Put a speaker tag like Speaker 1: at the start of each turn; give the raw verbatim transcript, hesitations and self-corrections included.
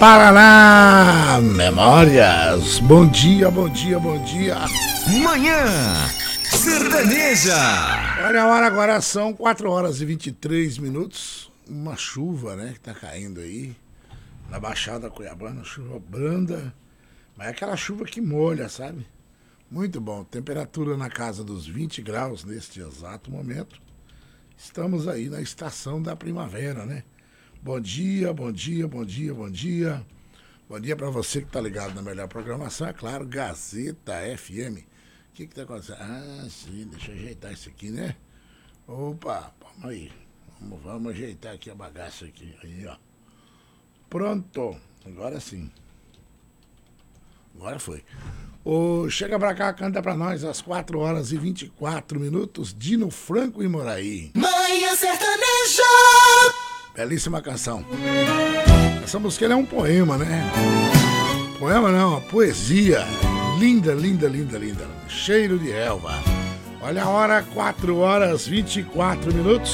Speaker 1: Paraná Memórias. Bom dia, bom dia, bom dia.
Speaker 2: Manhã Sertaneja.
Speaker 1: Olha a hora agora, são quatro horas e vinte e três minutos. Uma chuva, né, que tá caindo aí na Baixada Cuiabana, chuva branda, mas é aquela chuva que molha, sabe? Muito bom, temperatura na casa dos vinte graus neste exato momento. Estamos aí na estação da primavera, né? Bom dia, bom dia, bom dia, bom dia. Bom dia para você que tá ligado na melhor programação, é claro, Gazeta F M. O que que tá acontecendo? Ah, sim, deixa eu ajeitar isso aqui, né? Opa, vamos aí. Vamos, vamos ajeitar aqui a bagaça aqui. Aí, ó. Pronto. Agora sim. Agora foi. Ô, chega pra cá, canta pra nós às quatro horas e vinte e quatro minutos, Dino Franco e Moraí.
Speaker 3: Manhã Sertaneja.
Speaker 1: Belíssima canção. Essa música é um poema, né? Poema não, uma poesia. Linda, linda, linda, linda. Cheiro de relva. Olha a hora, quatro horas e vinte e quatro minutos.